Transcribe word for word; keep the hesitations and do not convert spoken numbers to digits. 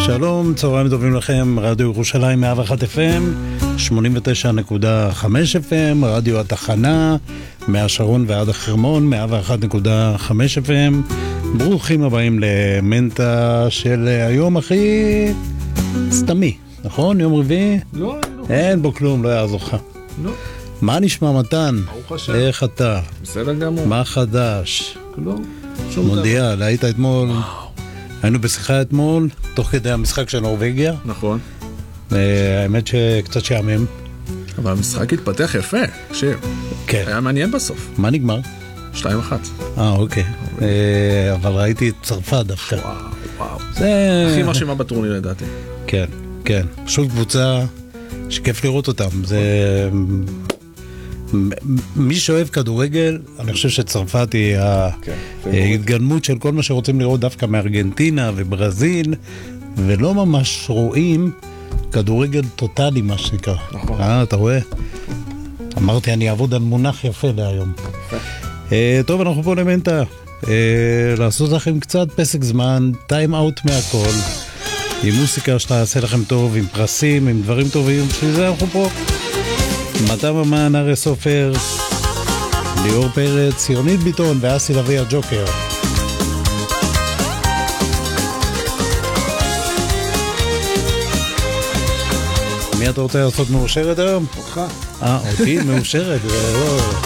שלום, צהריים טובים לכם, רדיו ירושלים מאה ואחת אף אם, שמונים ותשע נקודה חמש אף אם, רדיו התחנה, מהשרון ועד החרמון, מאה ואחת נקודה חמש אף אם. ברוכים הבאים למנטה של היום הכי סתמי, נכון? יום רביעי? לא, לא. אין בו כלום, לא יעזור לך. לא. מה נשמע מתן? ברוך השם. איך אתה? בסדר גמור. מה חדש? כלום. שום מודיע, היית אתמול? וואו. היינו בשיחה אתמול, תוך כדי המשחק של נורווגיה. נכון. האמת שקצת שעמם. אבל המשחק התפתח יפה, שיר. כן. היה מעניין בסוף. מה נגמר? שתיים אחת. אה, אוקיי. אה, אבל ראיתי את צרפת דווקא. וואו, וואו. זה... הכי מרשימה בטורניר לדעתי. כן, כן. פשוט קבוצה שכיף לראות אותם. זה... מי שאוהב כדורגל, אני חושב שצרפת היא ההתגלמות של כל מה שרוצים לראות דווקא מארגנטינה וברזיל, ולא ממש רואים כדורגל טוטלי, מה שנקרא. נכון. אה, אתה רואה? אמרתי, אני אעבוד על מונח יפה להיום. אה, טוב, אנחנו פה למנטה. אה, לעשות לכם קצת פסק זמן, טיים אאוט מהכל, עם מוסיקה שתעשה לכם טוב, עם פרסים, עם דברים טובים, בשביל זה אנחנו פה. מתה ממן, ארי סופר, ליאור פרץ, יונית ביטון ואסי לוי הג'וקר. מי אתה רוצה לעשות מאושרת היום? אותך. אה, אותי מאושרת, זה לא...